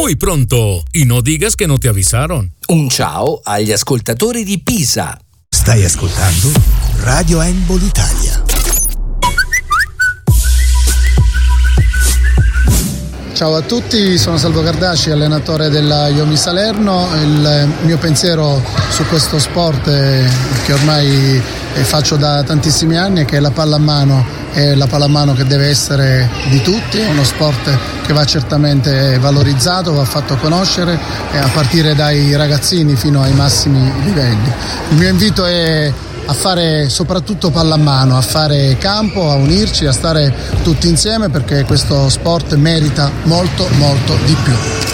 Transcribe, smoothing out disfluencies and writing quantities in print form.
Muy pronto, y no digas que no te avisaron. Un ciao agli ascoltatori di Pisa. Stai ascoltando Radio Handball Italia. Ciao a tutti, sono Salvo Cardasci, allenatore della Iomi Salerno. Il mio pensiero su questo sport che ormai faccio da tantissimi anni è che la pallamano è la pallamano che deve essere di tutti, è uno sport che va certamente valorizzato, va fatto conoscere a partire dai ragazzini fino ai massimi livelli. Il mio invito è a fare soprattutto pallamano, a fare campo, a unirci, a stare tutti insieme, perché questo sport merita molto molto di più.